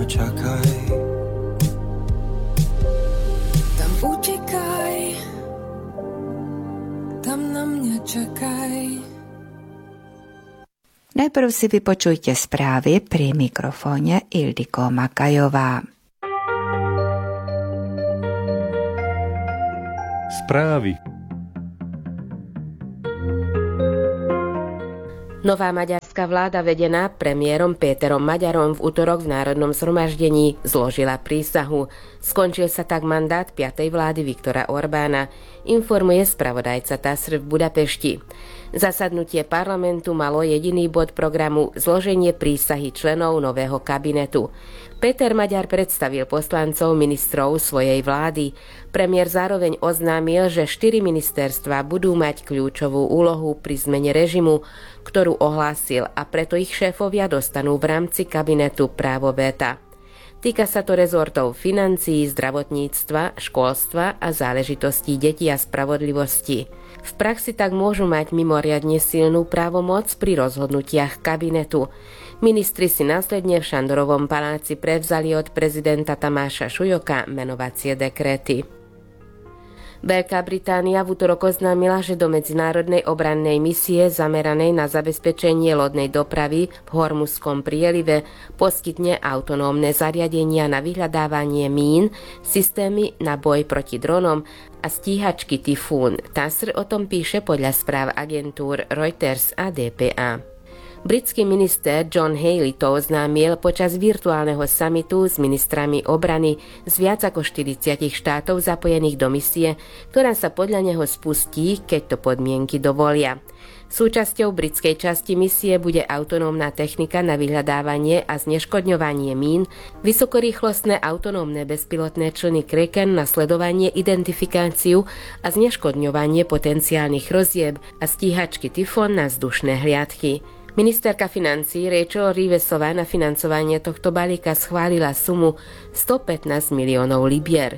mňa čakaj. Tam utekaj, tam na mňa čakaj. Najprv si vypočujte správy, pri mikrofóne Ildiko Makajová. Správy. Nová maďarská vláda vedená premiérom Péterom Maďarom v utorok v Národnom zhromaždení zložila prísahu. Skončil sa tak mandát 5. vlády Viktora Orbána, informuje spravodajca TASR v Budapešti. Zasadnutie parlamentu malo jediný bod programu zloženie prísahy členov nového kabinetu. Péter Maďar predstavil poslancov ministrov svojej vlády. Premiér zároveň oznámil, že 4 ministerstvá budú mať kľúčovú úlohu pri zmene režimu, ktorú ohlásil, a preto ich šéfovia dostanú v rámci kabinetu právo véta. Týka sa to rezortov financií, zdravotníctva, školstva a záležitostí detí a spravodlivosti. V praxi tak môžu mať mimoriadne silnú právomoc pri rozhodnutiach kabinetu. Ministri si následne v Šandorovom paláci prevzali od prezidenta Tamáša Šujoka menovacie dekréty. Veľká Británia v utorok oznámila, že do medzinárodnej obrannej misie zameranej na zabezpečenie lodnej dopravy v Hormuzskom prielive poskytne autonómne zariadenia na vyhľadávanie mín, systémy na boj proti dronom a stíhačky Typhoon. TASR o tom píše podľa správ agentúr Reuters a DPA. Britský minister John Healey to oznámil počas virtuálneho samitu s ministrami obrany z viac ako 40 štátov zapojených do misie, ktorá sa podľa neho spustí, keď to podmienky dovolia. Súčasťou britskej časti misie bude autonómna technika na vyhľadávanie a zneškodňovanie mín, vysokorýchlostné autonómne bezpilotné člny Kraken na sledovanie, identifikáciu a zneškodňovanie potenciálnych hrozieb a stíhačky Typhoon na vzdušné hliadky. Ministerka financií Rachel Reevesová na financovanie tohto balíka schválila sumu 115 miliónov libier.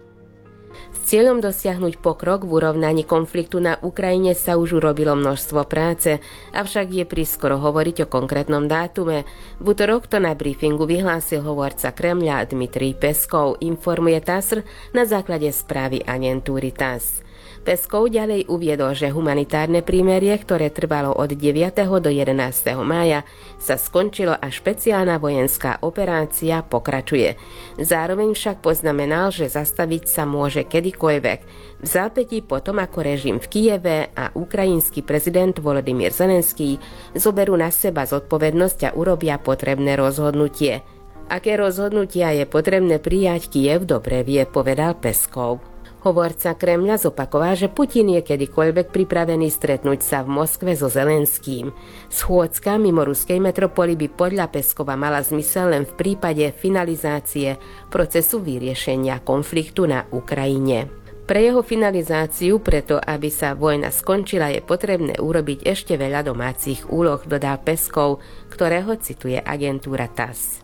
S cieľom dosiahnuť pokrok v urovnaní konfliktu na Ukrajine sa už urobilo množstvo práce, avšak je prískoro hovoriť o konkrétnom dátume. V utorok to na briefingu vyhlásil hovorca Kremľa Dmitrij Peskov, informuje TASR na základe správy agentúry TASS. Peskov ďalej uviedol, že humanitárne prímerie, ktoré trvalo od 9. do 11. mája, sa skončilo a špeciálna vojenská operácia pokračuje. Zároveň však poznamenal, že zastaviť sa môže kedykoľvek. V zápätí potom, ako režim v Kyjeve a ukrajinský prezident Volodymyr Zelenský zoberú na seba zodpovednosť a urobia potrebné rozhodnutie. Aké rozhodnutia je potrebné prijať, Kyjev dobre vie, povedal Peskov. Hovorca Kremľa zopakoval, že Putin je kedykoľvek pripravený stretnúť sa v Moskve so Zelenským. Schôdzka mimo ruskej metropoly by podľa Peskova mala zmysel len v prípade finalizácie procesu vyriešenia konfliktu na Ukrajine. Pre jeho finalizáciu, preto aby sa vojna skončila, je potrebné urobiť ešte veľa domácich úloh, dodal Peskov, ktorého cituje agentúra TASS.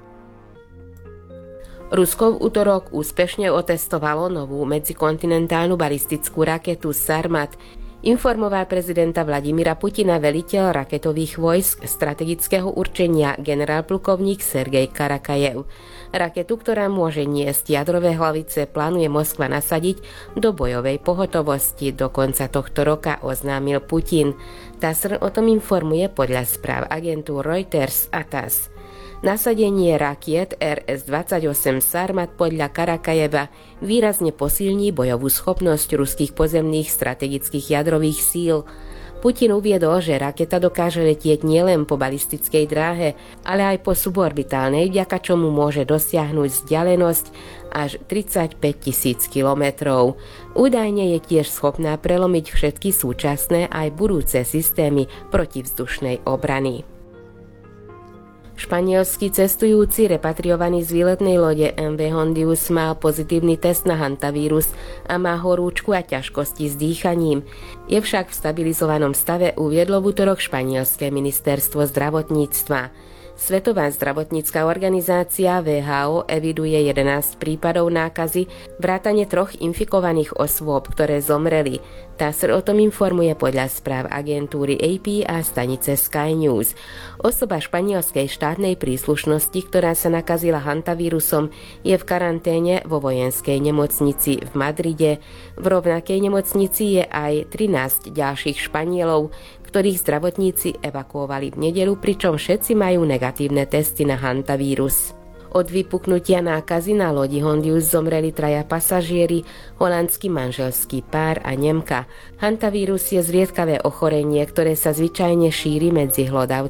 Rusko v utorok úspešne otestovalo novú medzikontinentálnu balistickú raketu Sarmat, informoval prezidenta Vladimíra Putina veliteľ raketových vojsk strategického určenia generálplukovník Sergej Karakajev. Raketu, ktorá môže niesť jadrové hlavice, plánuje Moskva nasadiť do bojovej pohotovosti do konca tohto roka, oznámil Putin. TASR o tom informuje podľa správ agentúr Reuters a TASS. Nasadenie rakiet RS-28 Sarmat podľa Karakajeva výrazne posilní bojovú schopnosť ruských pozemných strategických jadrových síl. Putin uviedol, že raketa dokáže letieť nielen po balistickej dráhe, ale aj po suborbitálnej, vďaka čomu môže dosiahnuť vzdialenosť až 35 000 kilometrov. Údajne je tiež schopná prelomiť všetky súčasné aj budúce systémy protivzdušnej obrany. Španielský cestujúci repatriovaný z výletnej lode MV Hondius mal pozitívny test na hantavírus a má horúčku a ťažkosti s dýchaním. Je však v stabilizovanom stave, uviedlo v utorok španielské ministerstvo zdravotníctva. Svetová zdravotnícka organizácia WHO eviduje 11 prípadov nákazy, vrátane 3 infikovaných osôb, ktoré zomreli. TASR o tom informuje podľa správ agentúry AP a stanice Sky News. Osoba španielskej štátnej príslušnosti, ktorá sa nakazila hantavírusom, je v karanténe vo vojenskej nemocnici v Madride. V rovnakej nemocnici je aj 13 ďalších Španielov, ktorých zdravotníci evakuovali v nedeľu, pričom všetci majú negatívne testy na hantavírus. Od vypuknutia nákazy na lodi Hondius zomreli 3 pasažieri, holandský manželský pár a Nemka. Hantavírus je zriedkavé ochorenie, ktoré sa zvyčajne šíri medzi hlodavcami